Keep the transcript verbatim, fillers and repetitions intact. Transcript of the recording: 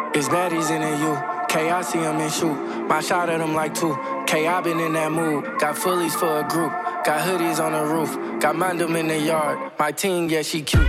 It's baddies in the U. K, I see them and shoot. My shot at them like two. K, I been in that mood. Got fullies for a group. Got hoodies on the roof. Got Mandem in the yard. My team, yeah, she cute.